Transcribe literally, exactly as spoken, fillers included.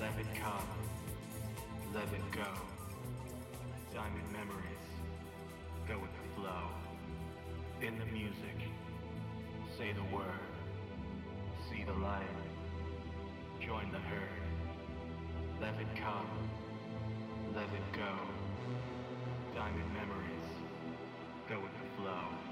Let it come, let it go. Diamond memories, go with the flow. In the music, say the word. See the light, join the herd. Let it come, let it go. Diamond memories, go with the flow.